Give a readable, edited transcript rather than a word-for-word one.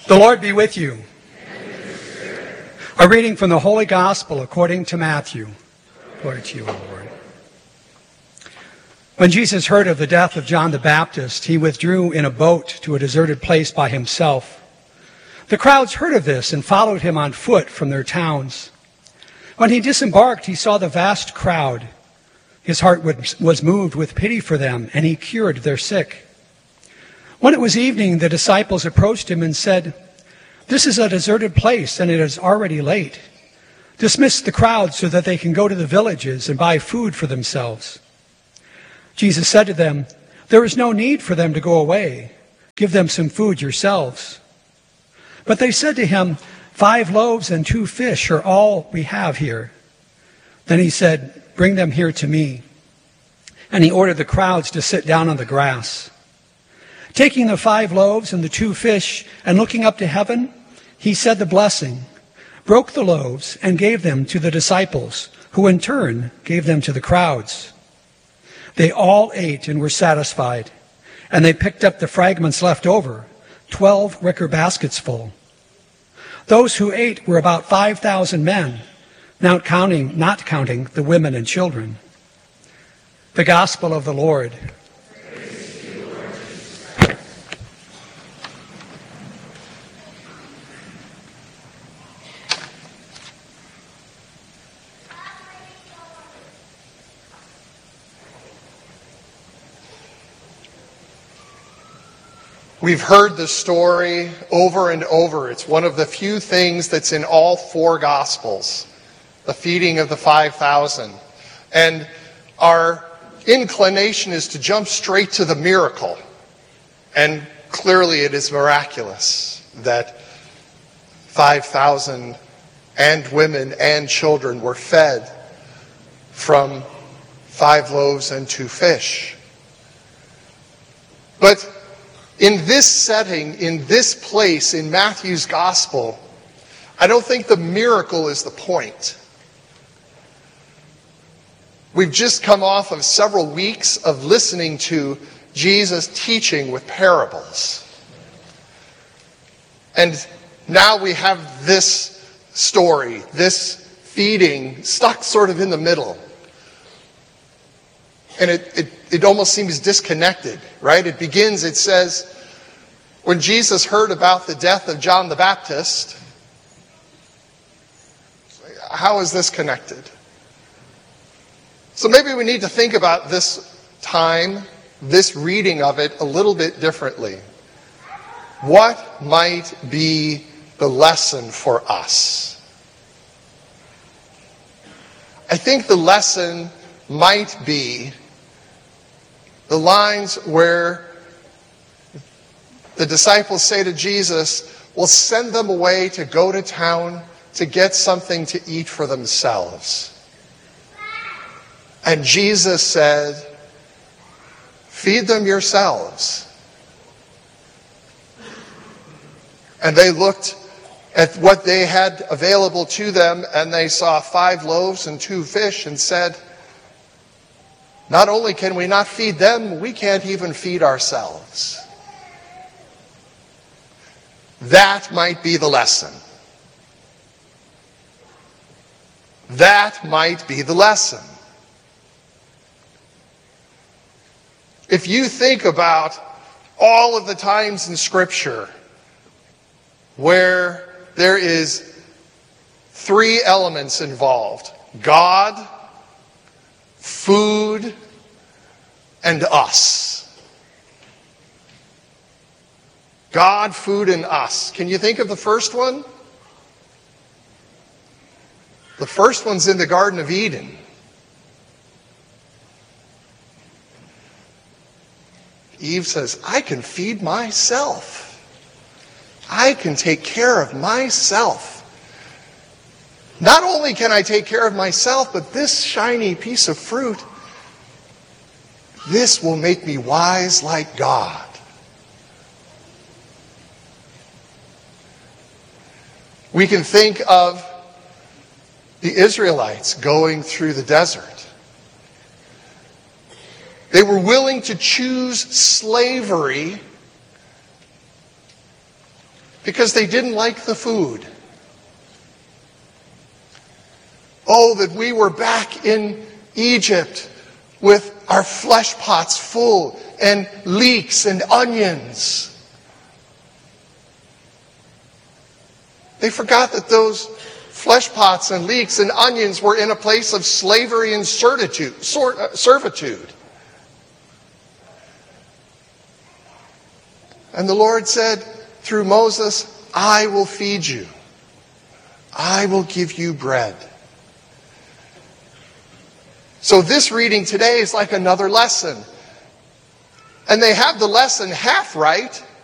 The Lord be with you. A reading from the Holy Gospel according to Matthew. Glory to you, O Lord. When Jesus heard of the death of John the Baptist, he withdrew in a boat to a deserted place by himself. The crowds heard of this and followed him on foot from their towns. When he disembarked, he saw the vast crowd. His heart was moved with pity for them, and he cured their sick. When it was evening, the disciples approached him and said, "This is a deserted place, and it is already late. Dismiss the crowd so that they can go to the villages and buy food for themselves." Jesus said to them, "There is no need for them to go away. Give them some food yourselves." But they said to him, 5 loaves and 2 fish are all we have here." Then he said, "Bring them here to me." And he ordered the crowds to sit down on the grass. Taking the 5 loaves and the 2 fish, and looking up to heaven, he said the blessing, broke the loaves, and gave them to the disciples, who in turn gave them to the crowds. They all ate and were satisfied, and they picked up the fragments left over, 12 wicker baskets full. Those who ate were about 5,000 men, not counting the women and children. The Gospel of the Lord. We've heard the story over and over. It's one of the few things that's in all 4 Gospels, the feeding of the 5,000. And our inclination is to jump straight to the miracle. And clearly it is miraculous that 5,000 and women and children were fed from 5 loaves and 2 fish. But in this setting, in this place, in Matthew's Gospel, I don't think the miracle is the point. We've just come off of several weeks of listening to Jesus teaching with parables. And now we have this story, this feeding, stuck sort of in the middle. And it almost seems disconnected, right? It begins, it says, when Jesus heard about the death of John the Baptist, how is this connected? So maybe we need to think about this time, this reading of it, a little bit differently. What might be the lesson for us? I think the lesson might be the lines where the disciples say to Jesus, "We'll send them away to go to town to get something to eat for themselves." And Jesus said, "Feed them yourselves." And they looked at what they had available to them, and they saw 5 loaves and 2 fish and said, "Not only can we not feed them, we can't even feed ourselves." That might be the lesson. That might be the lesson. If you think about all of the times in Scripture where there is 3 elements involved: God, food, and us. God, food, and us. Can you think of the first one? The first one's in the Garden of Eden. Eve says, "I can feed myself. I can take care of myself. Not only can I take care of myself, but this shiny piece of fruit, this will make me wise like God." We can think of the Israelites going through the desert. They were willing to choose slavery because they didn't like the food. Oh, that we were back in Egypt with our flesh pots full and leeks and onions. They forgot that those flesh pots and leeks and onions were in a place of slavery and servitude. And the Lord said through Moses, I will feed you. I will give you bread. So this reading today is like another lesson. And they have the lesson half right,